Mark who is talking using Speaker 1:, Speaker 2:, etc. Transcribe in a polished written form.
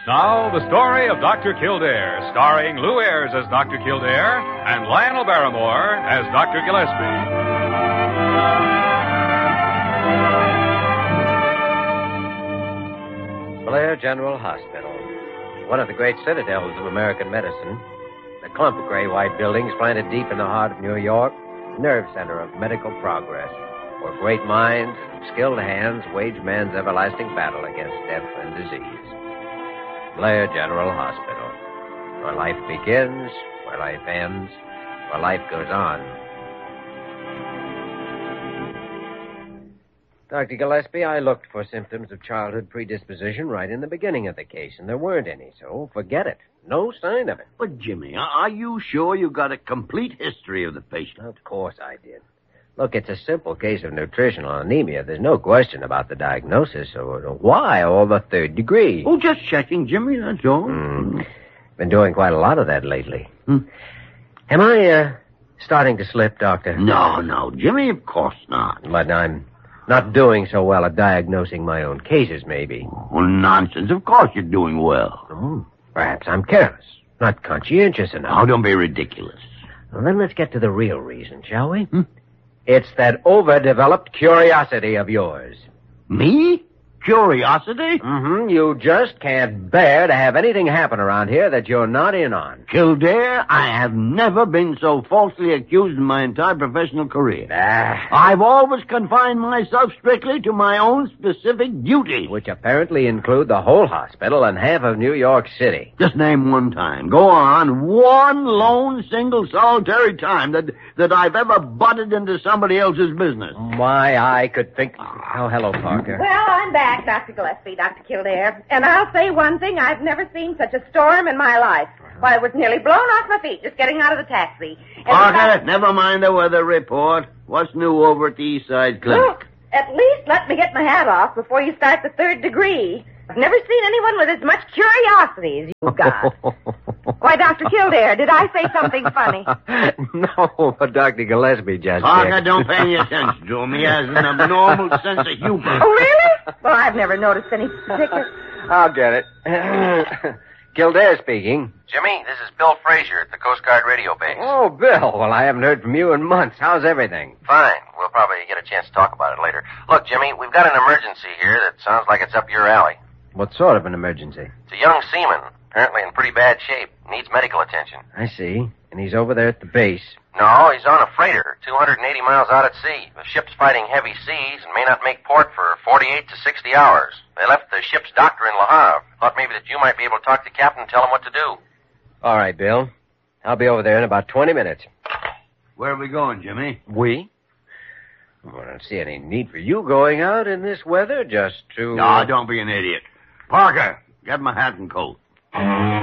Speaker 1: Now, the story of Dr. Kildare, starring Lou Ayres as Dr. Kildare and Lionel Barrymore as Dr. Gillespie.
Speaker 2: Blair General Hospital, one of the great citadels of American medicine. The clump of gray-white buildings planted deep in the heart of New York, nerve center of medical progress, where great minds and skilled hands wage man's everlasting battle against death and disease. Blair General Hospital, where life begins, where life ends, where life goes on. Dr. Gillespie, I looked for symptoms of childhood predisposition right in the beginning of the case, and there weren't any, so forget it. No sign of it.
Speaker 3: But, Jimmy, are you sure you got a complete history of the patient?
Speaker 2: Of course I did. Look, it's a simple case of nutritional anemia. There's no question about the diagnosis. So why all the third degree?
Speaker 3: Oh, just checking, Jimmy, that's all.
Speaker 2: Been doing quite a lot of that lately. Am I starting to slip, Doctor?
Speaker 3: No, Jimmy, of course not.
Speaker 2: But I'm not doing so well at diagnosing my own cases, maybe.
Speaker 3: Well, nonsense. Of course you're doing well.
Speaker 2: Perhaps I'm careless, not conscientious enough.
Speaker 3: Oh, don't be ridiculous.
Speaker 2: Well, then let's get to the real reason, shall we? It's that overdeveloped curiosity of yours.
Speaker 3: Me? Curiosity?
Speaker 2: You just can't bear to have anything happen around here that you're not in on.
Speaker 3: Kildare, I have never been so falsely accused in my entire professional career.
Speaker 2: Ah.
Speaker 3: I've always confined myself strictly to my own specific duties.
Speaker 2: Which apparently include the whole hospital and half of New York City.
Speaker 3: Just name one time. Go on. One lone, single, solitary time that I've ever butted into somebody else's business.
Speaker 2: Why, I could think... Oh, hello, Parker.
Speaker 4: Well, I'm back, Dr. Gillespie, Dr. Kildare. And I'll say one thing, I've never seen such a storm in my life. Why, I was nearly blown off my feet just getting out of the taxi.
Speaker 3: Parker, never mind the weather report. What's new over at the East Side Clinic?
Speaker 4: Look, at least let me get my hat off before you start the third degree. I've never seen anyone with as much curiosity as you've got. Why, Dr. Kildare, did I say something funny?
Speaker 2: No, but Dr. Gillespie just
Speaker 3: Parker,
Speaker 2: did.
Speaker 3: don't pay any attention to him. He has an abnormal sense of humor.
Speaker 4: Oh, really? Well, I've never noticed any particular...
Speaker 2: I'll get it. Kildare speaking.
Speaker 5: Jimmy, this is Bill Frazier at the Coast Guard radio base.
Speaker 2: Oh, Bill. Well, I haven't heard from you in months. How's everything?
Speaker 5: Fine. We'll probably get a chance to talk about it later. Look, Jimmy, we've got an emergency here that sounds like it's up your alley.
Speaker 2: What sort of an emergency?
Speaker 5: It's a young seaman, apparently in pretty bad shape. Needs medical attention.
Speaker 2: I see. And he's over there at the base.
Speaker 5: No, he's on a freighter, 280 miles out at sea. The ship's fighting heavy seas and may not make port for 48 to 60 hours. They left the ship's doctor in Le Havre. Thought maybe that you might be able to talk to the captain and tell him what to do.
Speaker 2: All right, Bill. I'll be over there in about 20 minutes.
Speaker 3: Where are we going, Jimmy?
Speaker 2: We? Well, I don't see any need for you going out in this weather just to...
Speaker 3: No, don't be an idiot. Parker, get my hat and coat.